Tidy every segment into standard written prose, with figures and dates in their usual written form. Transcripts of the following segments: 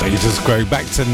Status Quo, back to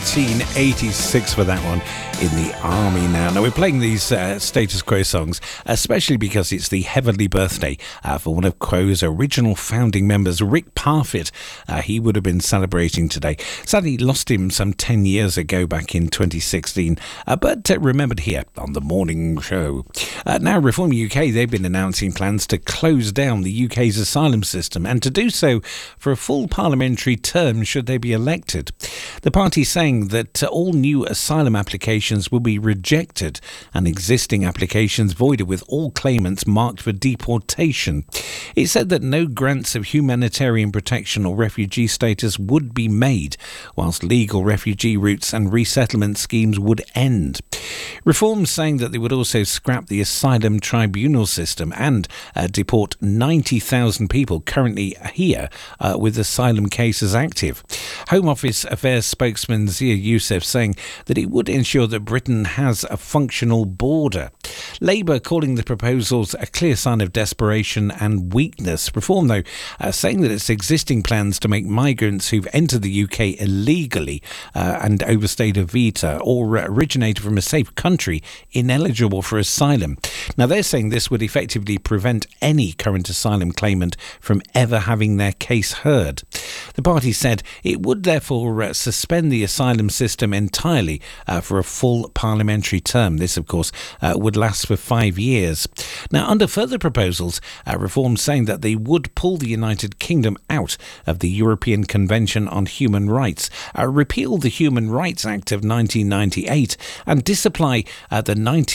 1986 for that one, in the army now. Now, we're playing these Status Quo songs, especially because it's the heavenly birthday for one of Quo's original founding members, Rick Parfitt. He would have been celebrating today. Sadly, lost him some 10 years ago, back in 2016, but remembered here on The Morning Show. Now, Reform UK, they've been announcing plans to close down the UK's asylum system, and to do so for a full parliamentary term should they be elected. The party saying that all new asylum applications will be rejected and existing applications voided, with all claimants marked for deportation. It said that no grants of humanitarian protection or refugee status would be made, whilst legal refugee routes and resettlement schemes would end. Reform saying that they would also scrap the asylum tribunal system and deport 90,000 people currently here with asylum cases active. Home Office Affairs spokesman Zia Youssef saying that it would ensure that Britain has a functional border. Labour calling the proposals a clear sign of desperation and weakness. Reform, though, saying that its existing plans to make migrants who've entered the UK illegally and overstayed a visa or originated from a safe country ineligible for asylum. Now, they're saying this would effectively prevent any current asylum claimant from ever having their case heard. The party said it would therefore suspend the asylum system entirely for a full parliamentary term. This, of course, would last for 5 years. Now, under further proposals, Reform saying that they would pull the United Kingdom out of the European Convention on Human Rights, repeal the Human Rights Act of 1998 and disapply the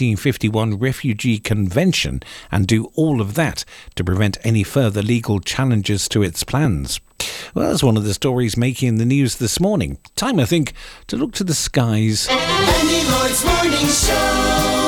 1951 Refugee Convention, and do all of that to prevent any further legal challenges to its plans. Well, that's one of the stories making the news this morning. Time, I think, to look to the skies. Andy Lloyd's Morning Show.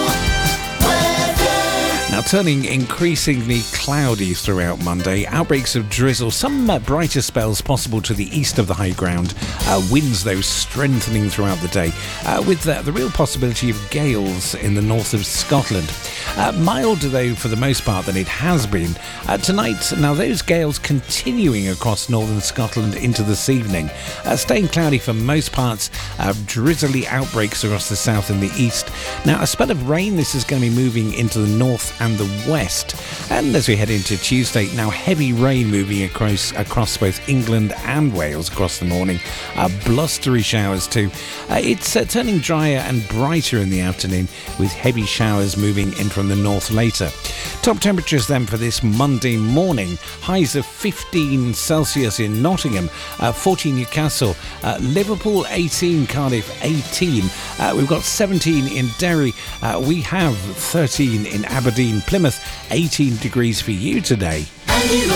Now, turning increasingly cloudy throughout Monday, outbreaks of drizzle, some brighter spells possible to the east of the high ground, winds, though, strengthening throughout the day, with the real possibility of gales in the north of Scotland. Milder, though, for the most part than it has been. Tonight, now those gales continuing across northern Scotland into this evening, staying cloudy for most parts, drizzly outbreaks across the south and the east. Now, a spell of rain, this is going to be moving into the north and the west. And as we head into Tuesday, now heavy rain moving across both England and Wales across the morning. Blustery showers too. It's turning drier and brighter in the afternoon, with heavy showers moving in from the north later. Top temperatures then for this Monday morning. Highs of 15 Celsius in Nottingham, 14 Newcastle, Liverpool 18, Cardiff 18. We've got 17 in Derry. We have 13 in Aberdeen, Plymouth 18 degrees for you today.